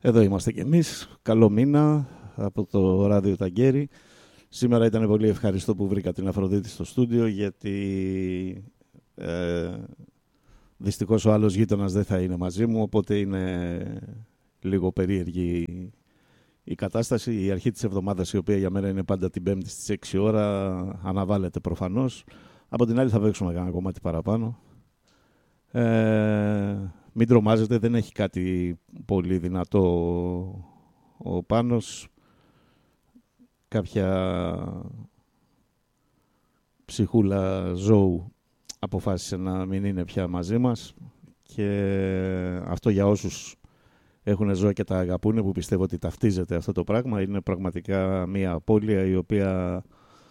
Εδώ είμαστε κι εμείς. Καλό μήνα από το ράδιο Ταγκέρι. Σήμερα ήταν πολύ ευχαριστώ που βρήκα την Αφροδίτη στο στούντιο, γιατί δυστυχώς ο άλλος γείτονας δεν θα είναι μαζί μου, οπότε είναι λίγο περίεργη η κατάσταση. Η αρχή της εβδομάδας, η οποία για μένα είναι πάντα την Πέμπτη στις 6 ώρα, αναβάλλεται προφανώς. Από την άλλη θα παίξουμε ένα κομμάτι παραπάνω. Μην τρομάζετε, δεν έχει κάτι πολύ δυνατό ο Πάνος. Κάποια ψυχούλα ζώου αποφάσισε να μην είναι πια μαζί μας, και αυτό για όσους έχουν ζώα και τα αγαπούν, που πιστεύω ότι ταυτίζεται αυτό το πράγμα, είναι πραγματικά μια απώλεια η οποία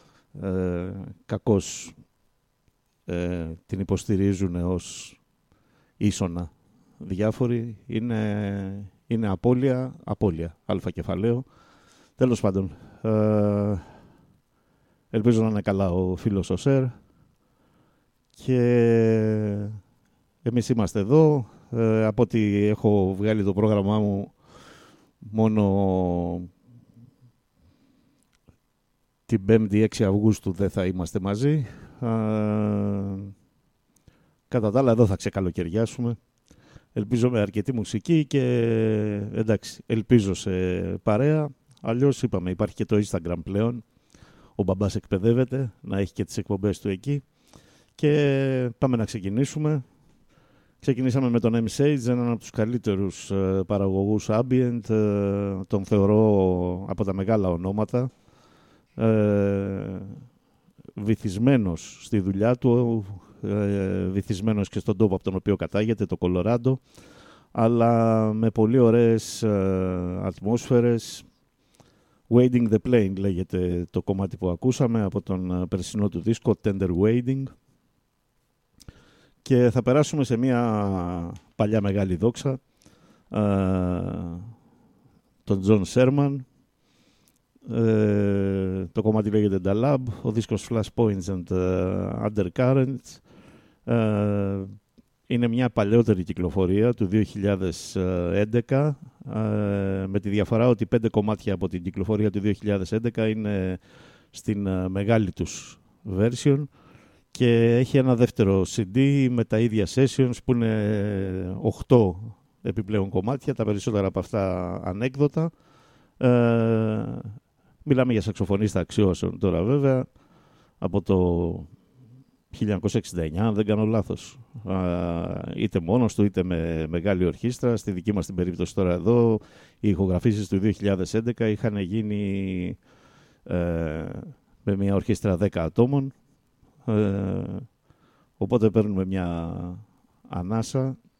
κακώς την υποστηρίζουν ως ίσονα διάφοροι. Είναι απώλεια, αλφα κεφαλαίο. Τέλος πάντων, ελπίζω να είναι καλά ο φίλος ο Σερ, και εμείς είμαστε εδώ. Από ό,τι έχω βγάλει το πρόγραμμά μου, μόνο την 5η 6 Αυγούστου δεν θα είμαστε μαζί. Κατά τα άλλα, εδώ θα ξεκαλοκαιριάσουμε. Ελπίζω με αρκετή μουσική και εντάξει, ελπίζω σε παρέα. Αλλιώς είπαμε, υπάρχει και το Instagram πλέον. Ο μπαμπάς εκπαιδεύεται, να έχει και τις εκπομπές του εκεί. Και πάμε να ξεκινήσουμε. Ξεκινήσαμε με τον M-Sage, έναν από τους καλύτερους παραγωγούς ambient. Τον θεωρώ από τα μεγάλα ονόματα. Βυθισμένος στη δουλειά του, βυθισμένος και στον τόπο από τον οποίο κατάγεται, το Κολοράντο, αλλά με πολύ ωραίες ατμόσφαιρες. Wading the Plane λέγεται το κομμάτι που ακούσαμε από τον περσινό του δίσκο Tender Wading. Και θα περάσουμε σε μια παλιά μεγάλη δόξα, τον John Sherman. Το κομμάτι λέγεται The Lab, ο δίσκος Flashpoints and Undercurrents. Είναι μια παλαιότερη κυκλοφορία του 2011, με τη διαφορά ότι 5 κομμάτια από την κυκλοφορία του 2011 είναι στην μεγάλη τους version, και έχει ένα δεύτερο CD με τα ίδια sessions που είναι 8 επιπλέον κομμάτια, τα περισσότερα από αυτά ανέκδοτα. Μιλάμε για σαξοφωνίστα αξιώσεων τώρα βέβαια, από το 1969, αν δεν κάνω λάθος. Είτε μόνος του είτε με μεγάλη ορχήστρα. Στη δική μας την περίπτωση τώρα εδώ, οι ηχογραφήσεις του 2011 είχαν γίνει με μια ορχήστρα 10 ατόμων. Οπότε παίρνουμε μια ανάσα